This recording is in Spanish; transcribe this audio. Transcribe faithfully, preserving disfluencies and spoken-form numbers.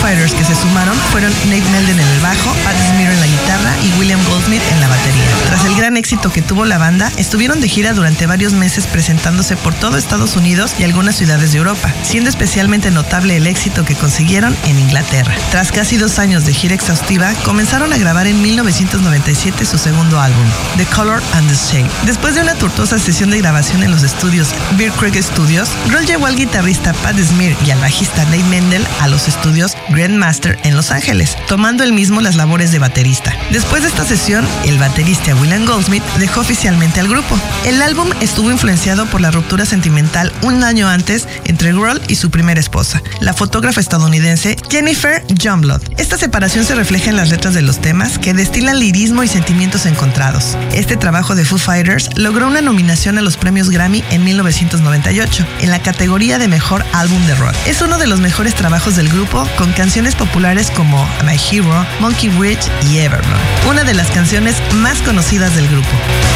Fighters que se sumaron fueron Nate Melden en el bajo, Pat Smear en la guitarra y William Goldsmith en la batería. Tras el gran éxito que tuvo la banda, estuvieron de gira durante varios meses presentándose por todo Estados Unidos y algunas ciudades de Europa, siendo especialmente notable el éxito que consiguieron en Inglaterra. Tras casi dos años de gira exhaustiva, comenzaron a grabar en mil novecientos noventa y siete su segundo álbum, The Color and the Shape. Después de una tortuosa sesión de grabación en los estudios Bear Creek Studios, Grohl llevó al guitarrista Pat Smear y al bajista Nate Mendel a los estudios Grandmaster en Los Ángeles, tomando él mismo las labores de baterista. Después de esta sesión, el baterista William Goldsmith dejó oficialmente al grupo. El álbum estuvo influenciado por la ruptura sentimental un año antes entre Grohl y su primera esposa, la fotógrafa estadounidense Jennifer Youngblood. Esta separación se refleja en las letras de los temas, que destilan lirismo y sentimientos encontrados. Este trabajo de Foo Fighters logró una nominación a los premios Grammy en mil novecientos noventa y ocho, en la categoría de Mejor Álbum de Rock. Es uno de los mejores trabajos del grupo, con canciones populares como My Hero, Monkey Bridge y Evermore, una de las canciones más conocidas del grupo.